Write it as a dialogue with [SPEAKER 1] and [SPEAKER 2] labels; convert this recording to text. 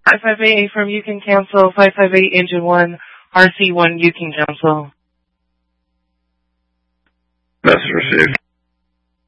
[SPEAKER 1] 558 from you can cancel. 558 engine 1, RC1 you can cancel.
[SPEAKER 2] Message received.